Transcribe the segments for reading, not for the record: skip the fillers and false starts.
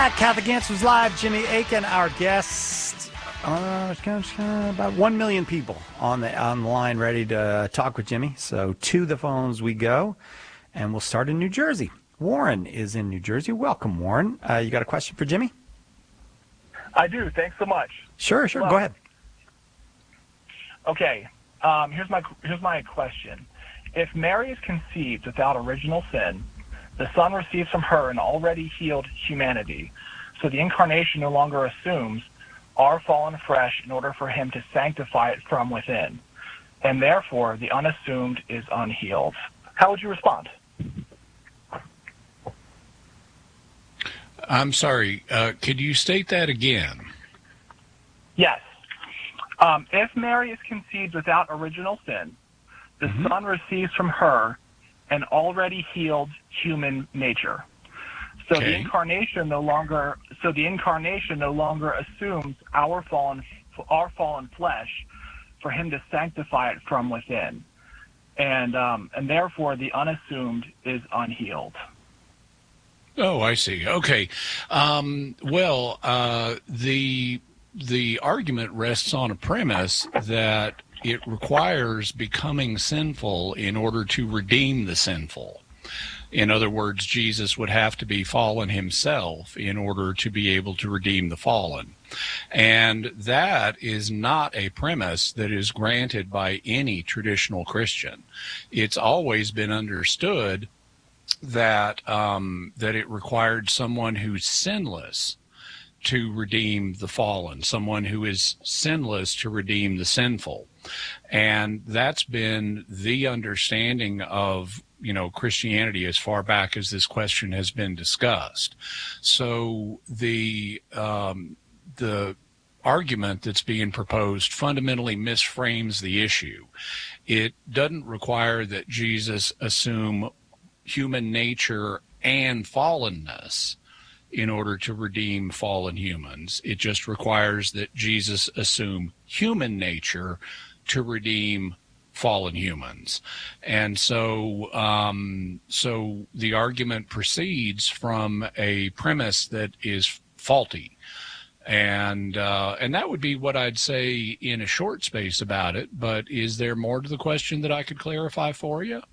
Catholic Answers Live. Jimmy Akin, our guest. About 1 million people on the line ready to talk with Jimmy. So to the phones we go, and we'll start in New Jersey. Warren is in New Jersey. Welcome, Warren. You got a question for Jimmy? I do. Thanks so much. Sure. Hello. Go ahead. Okay. Here's my question. If Mary is conceived without original sin, the Son receives from her an already healed humanity. So the incarnation no longer assumes our fallen flesh in order for him to sanctify it from within. And therefore, the unassumed is unhealed. How would you respond? I'm sorry. Could you state that again? Yes. If Mary is conceived without original sin, the Son receives from her an already healed human nature. So the incarnation no longer assumes our fallen flesh for him to sanctify it from within, and therefore the unassumed is unhealed. Oh, I see. Okay. The argument rests on a premise that it requires becoming sinful in order to redeem the sinful. In other words, Jesus would have to be fallen himself in order to be able to redeem the fallen. And that is not a premise that is granted by any traditional Christian. It's always been understood that it required someone who's sinless to redeem the fallen, someone who is sinless to redeem the sinful. And that's been the understanding of, Christianity as far back as this question has been discussed. So the argument that's being proposed fundamentally misframes the issue. It doesn't require that Jesus assume human nature and fallenness in order to redeem fallen humans. It just requires that Jesus assume human nature to redeem fallen humans. And so the argument proceeds from a premise that is faulty. And that would be what I'd say in a short space about it. But is there more to the question that I could clarify for you?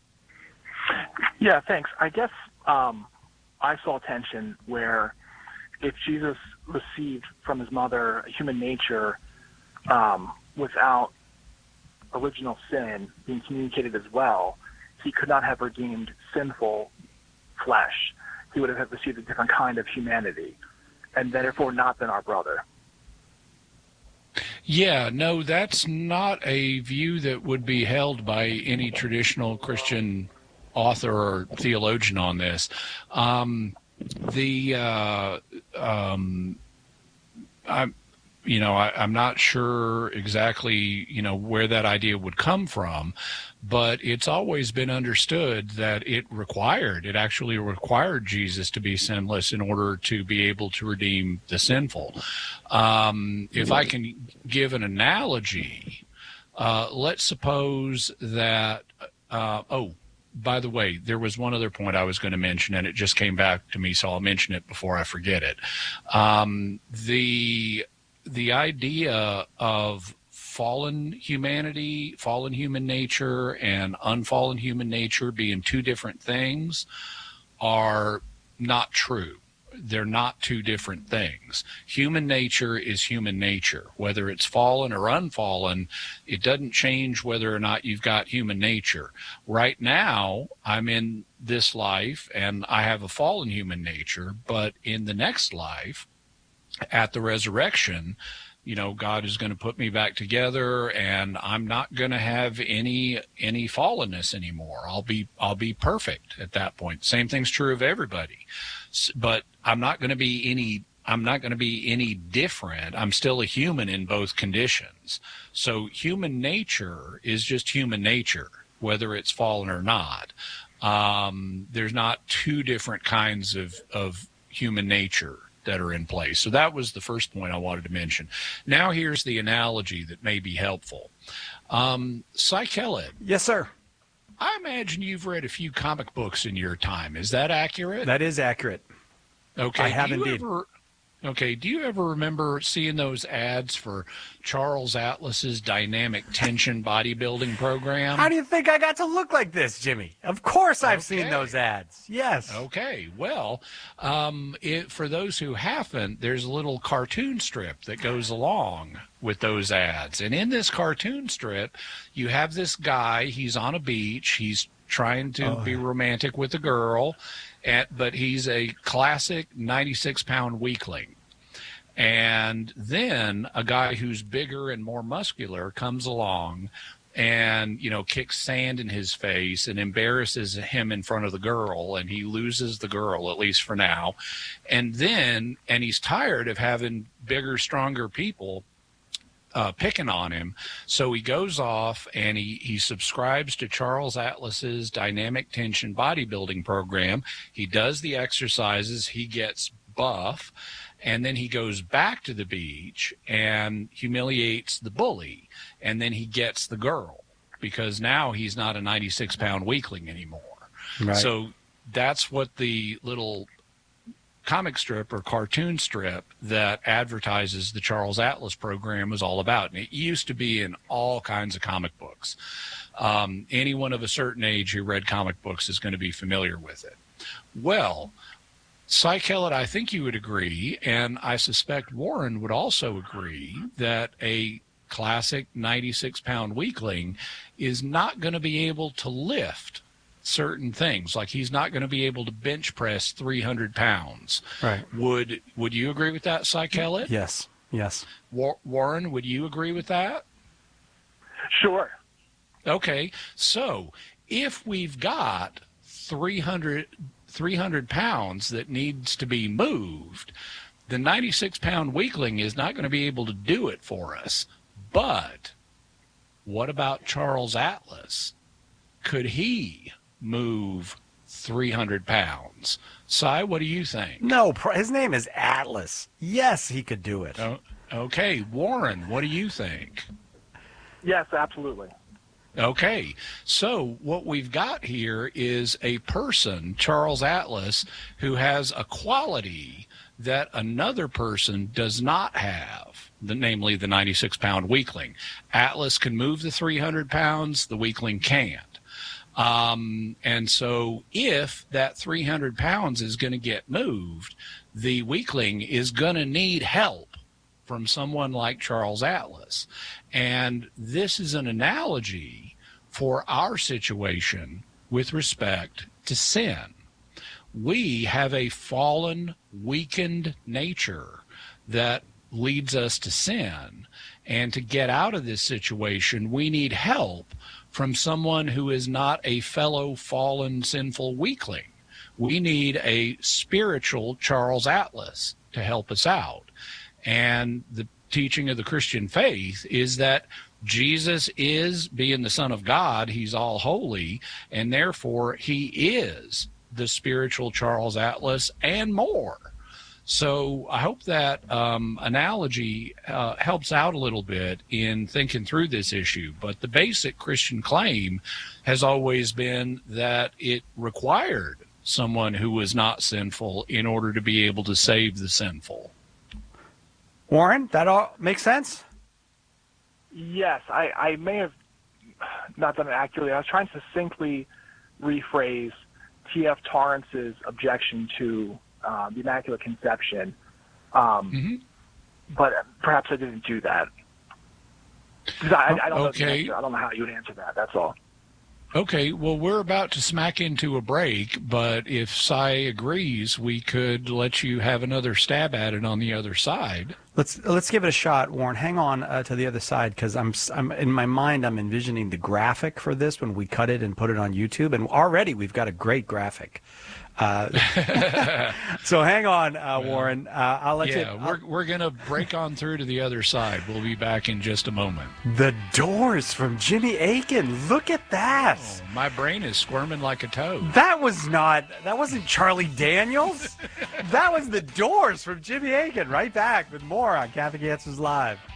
Yeah, thanks. I guess I saw tension where if Jesus received from his mother human nature without original sin being communicated as well, he could not have redeemed sinful flesh. He would have received a different kind of humanity and therefore not been our brother. Yeah, no, that's not a view that would be held by any traditional Christian author or theologian on this. I'm not sure exactly, where that idea would come from, but it's always been understood that it actually required Jesus to be sinless in order to be able to redeem the sinful. If I can give an analogy, let's suppose that, by the way, there was one other point I was going to mention, and it just came back to me, so I'll mention it before I forget it. The idea of fallen humanity, fallen human nature, and unfallen human nature being two different things are not true. They're not two different things. Human nature is human nature. Whether it's fallen or unfallen, it doesn't change whether or not you've got human nature. Right now, I'm in this life and I have a fallen human nature, but in the next life, at the resurrection, God is going to put me back together, and I'm not going to have any fallenness anymore. I'll be perfect at that point. Same thing's true of everybody, but I'm not going to be any different. I'm still a human in both conditions. So human nature is just human nature, whether it's fallen or not. There's not two different kinds of human nature that are in place. So that was the first point I wanted to mention. Now here's the analogy that may be helpful. Psychelid. Yes, sir. I imagine you've read a few comic books in your time. Is that accurate? That is accurate. Okay. I have indeed. Do you ever remember seeing those ads for Charles Atlas's dynamic tension bodybuilding program? How do you think I got to look like this, Jimmy? Of course I've seen Okay. those ads. Yes. Okay, well, for those who haven't, there's a little cartoon strip that goes along with those ads. And in this cartoon strip, you have this guy, he's on a beach, he's trying to be romantic with a girl, but he's a classic 96-pound weakling. And then a guy who's bigger and more muscular comes along and, kicks sand in his face and embarrasses him in front of the girl, and he loses the girl, at least for now. And he's tired of having bigger, stronger people picking on him. So he goes off and he subscribes to Charles Atlas's dynamic tension bodybuilding program. He does the exercises, he gets buff, and then he goes back to the beach and humiliates the bully. And then he gets the girl because now he's not a 96-pound weakling anymore. Right. So that's what the little comic strip or cartoon strip that advertises the Charles Atlas program is all about. And it used to be in all kinds of comic books. Anyone of a certain age who read comic books is going to be familiar with it. Well, Cy Kellett, I think you would agree, and I suspect Warren would also agree, that a classic 96-pound weakling is not going to be able to lift certain things. Like he's not going to be able to bench press 300 pounds. Right. Would you agree with that, Cy Kellett? Yes. Warren, would you agree with that? Sure. Okay, so if we've got 300 pounds that needs to be moved, the 96-pound weakling is not going to be able to do it for us. But what about Charles Atlas? Could he move 300 pounds? Cy, what do you think? No, his name is Atlas. Yes, he could do it. Oh, okay, Warren, what do you think? Yes, absolutely. Okay, so what we've got here is a person, Charles Atlas, who has a quality that another person does not have, namely the 96-pound weakling. Atlas can move the 300 pounds, the weakling can't. And so if that 300 pounds is going to get moved, the weakling is going to need help from someone like Charles Atlas. And this is an analogy for our situation with respect to sin. We have a fallen, weakened nature that leads us to sin. And to get out of this situation, we need help from someone who is not a fellow fallen, sinful weakling. We need a spiritual Charles Atlas to help us out. And the teaching of the Christian faith is that Jesus is, being the Son of God, he's all holy, and therefore he is the spiritual Charles Atlas and more. So I hope that analogy helps out a little bit in thinking through this issue. But the basic Christian claim has always been that it required someone who was not sinful in order to be able to save the sinful. Warren, that all makes sense? Yes, I may have not done it accurately. I was trying to succinctly rephrase T.F. Torrance's objection to the Immaculate Conception, but perhaps I didn't do that. Because I don't know the answer. I don't know how you would answer that. That's all. Okay, well, we're about to smack into a break, but if Cy agrees, we could let you have another stab at it on the other side. Let's give it a shot, Warren. Hang on to the other side, because I'm in my mind I'm envisioning the graphic for this when we cut it and put it on YouTube, and already we've got a great graphic. So hang on, Warren. I'll let you. Yeah, we're going to break on through to the other side. We'll be back in just a moment. The Doors from Jimmy Akin. Look at that. Oh, my brain is squirming like a toad. That wasn't Charlie Daniels. That was The Doors from Jimmy Akin. Right back with more on Catholic Answers Live.